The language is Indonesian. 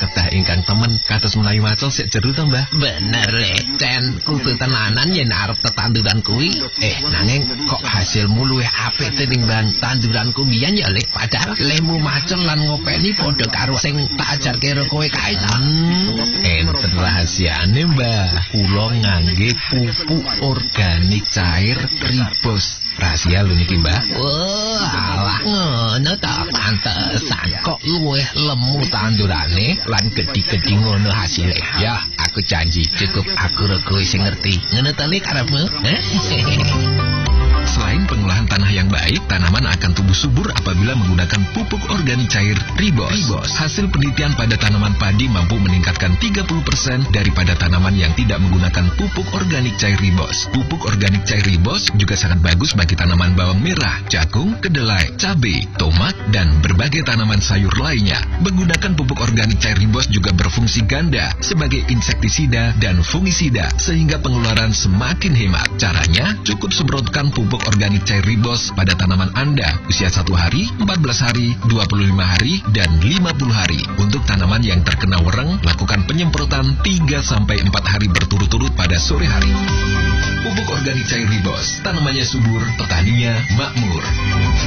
Kedah ingkang temen kados menawi macul sik jeru to, Mbah? Bener le, Cen, kudu tenanan yen arep tetanduran kuwi. Nanging kok hasilmu luwih apik tinimbang tanduranku mbiyen ya, Le. Padahal lemu macul lan ngopeni padha karo sing tak ajarke karo kowe kae ta. Enten rahasiane, Mbah. Kula ngangge pupuk organik cair Ribos. Rahasia lho niki, Mbah. Wah, ngono ta, pantesan kok luwih lemu tandurane lan gedhi-gedhi ngono hasile. Ya, aku janji cukup aku rego sing ngerti. Ngono ta Le karepmu? Selain pengolahan tanah yang baik, tanaman akan tumbuh subur apabila menggunakan pupuk organik cair Ribos. Hasil penelitian pada tanaman padi mampu meningkatkan 30% daripada tanaman yang tidak menggunakan pupuk organik cair Ribos. Pupuk organik cair Ribos juga sangat bagus bagi tanaman bawang merah, jagung, kedelai, cabai, tomat, dan berbagai tanaman sayur lainnya. Menggunakan pupuk organik cair Ribos juga berfungsi ganda sebagai insektisida dan fungisida, sehingga pengeluaran semakin hemat. Caranya, cukup semprotkan pupuk organik cair Ribos pada tanaman Anda usia 1 hari, 14 hari, 25 hari, dan 50 hari. Untuk tanaman yang terkena wereng, lakukan penyemprotan 3-4 hari berturut-turut pada sore hari. Pupuk organik cair Ribos, tanamannya subur, petaninya makmur.